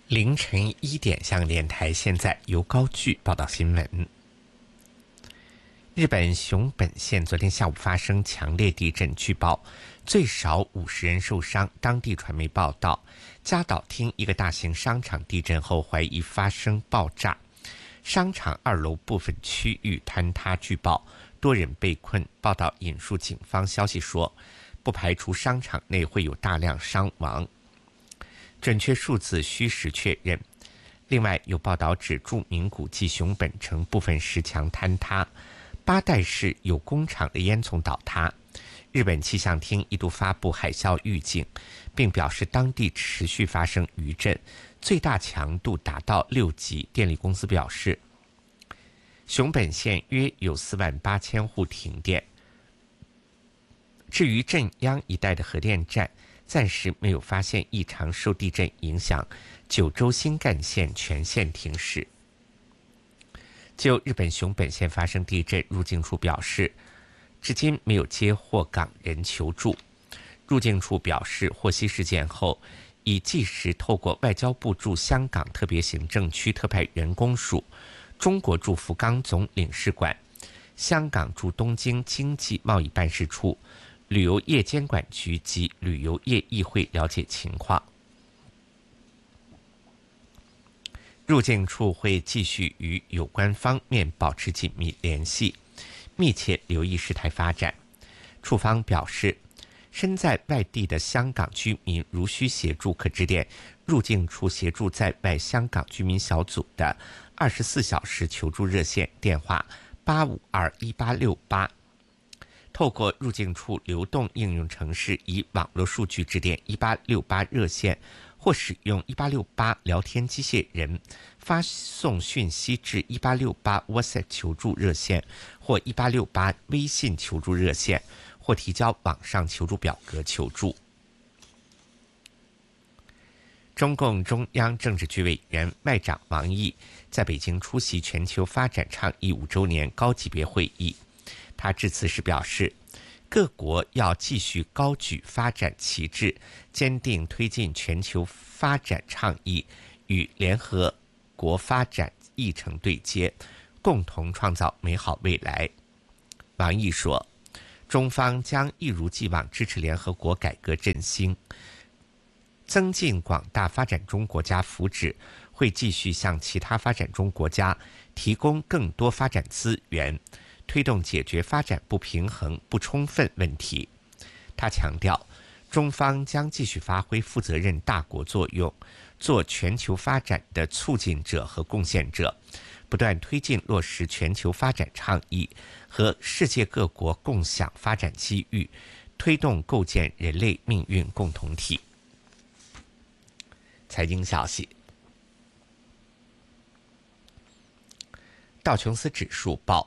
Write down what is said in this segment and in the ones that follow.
凌晨1点，香港电台现在由高炬报道新闻。日本熊本县昨天下午发生强烈地震，据报最少50人受伤。当地传媒报道，加岛町一个大型商场地震后怀疑发生爆炸，商场2楼部分区域坍塌，据报多人被困。报道引述警方消息说，不排除商场内会有大量伤亡，准确数字需时确认。另外有报道指，著名古迹熊本城部分石墙坍塌，八代市有工厂的烟囱倒塌。日本气象厅一度发布海啸预警，并表示当地持续发生余震，最大强度达到6级。电力公司表示，熊本县约有48000户停电。至于震央一带的核电站，暂时没有发现异常，受地震影响，九州新干线全线停驶。就日本熊本县发生地震，入境处表示，至今没有接获港人求助。入境处表示，获悉事件后，已即时透过外交部驻香港特别行政区特派员公署、中国驻福冈总领事馆、香港驻东京经济贸易办事处、旅游业监管局及旅游业议会了解情况。入境处会继续与有关方面保持紧密联系，密切留意事态发展。处方表示，身在外地的香港居民如需协助，可致电入境处协助在外香港居民小组的24小时求助热线电话8521868，透过入境处流动应用程式以网络数据致电1868热线，或使用1868聊天机械人发送讯息至1868 WhatsApp 求助热线或1868微信求助热线，或提交网上求助表格求助。中共中央政治局委员外长王毅在北京出席全球发展倡议5周年高级别会议。他致辞时表示，各国要继续高举发展旗帜，坚定推进全球发展倡议与联合国发展议程对接，共同创造美好未来。王毅说，中方将一如既往支持联合国改革振兴，增进广大发展中国家福祉，会继续向其他发展中国家提供更多发展资源，推动解决发展不平衡不充分问题。他强调，中方将继续发挥负责任大国作用，做全球发展的促进者和贡献者，不断推进落实全球发展倡议和世界各国共享发展机遇，推动构建人类命运共同体。财经消息，道琼斯指数报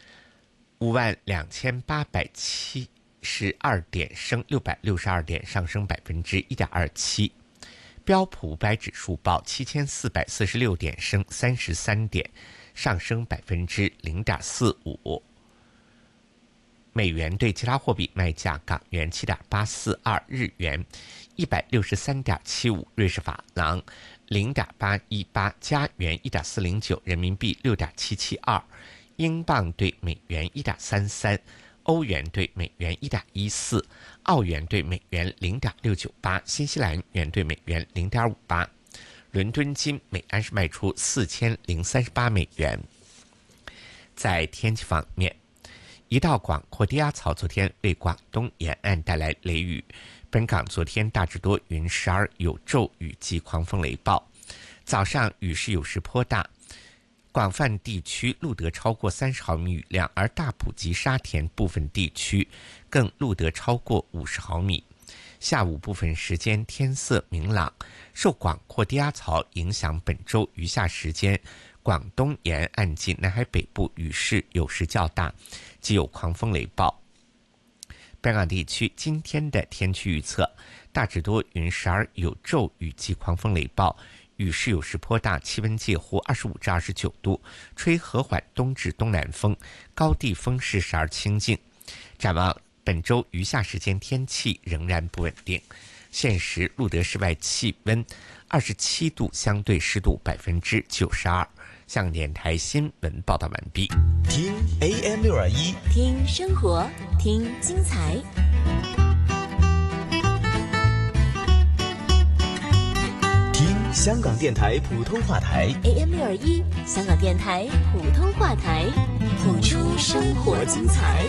52872点，升662点，上升1.27%。标普500指数报7446点，升33点，上升0.45%。美元对其他货币卖价：港元7.842，日元163.75，瑞士法郎0.818，加元1.409，人民币6.772，英镑对美元1.33，欧元对美元1.14，澳元对美元0.698，新西兰元对美元0.58。伦敦金每安士卖出4038美元。在天气方面，一道广阔低压槽昨天为广东沿岸带来雷雨，本港昨天大致多云，时而有骤雨及狂风雷暴，早上雨势有时颇大，广泛地区录得超过30毫米雨量，而大埔及沙田部分地区更录得超过50毫米。下午部分时间天色明朗，受广阔低压槽影响，本周余下时间广东沿岸及南海北部雨势有时较大，即有狂风雷暴。本港地区今天的天气预测，大致多云，时而有骤雨及狂风雷暴，雨势有时颇大，气温介乎25至29度，吹和缓东至东南风，高地风势时而清劲。展望本周余下时间天气仍然不稳定。 现时路德市外气温27度，相对湿度92%。香港电台新闻报道完毕。 听 AM621， 听生活，听精彩。 听香港电台普通话台 AM621，香港电台普通话台，谱出生活精彩。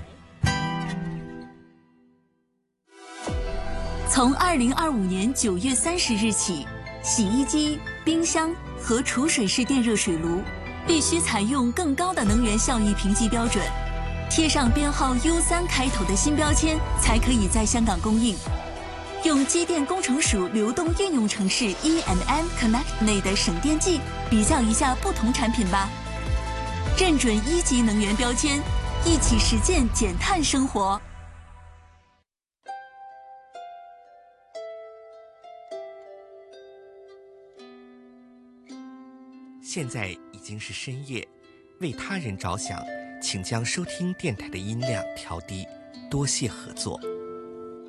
从2025年9月30日起，洗衣机、冰箱和储水式电热水炉必须采用更高的能源效益评级标准，贴上编号 U3 开头的新标签，才可以在香港供应。用机电工程署流动应用程式 E&M Connect 内的省电计比较一下不同产品吧。认准1级能源标签，一起实践减碳生活。 现在已经是深夜，为他人着想，请将收听电台的音量调低，多谢合作。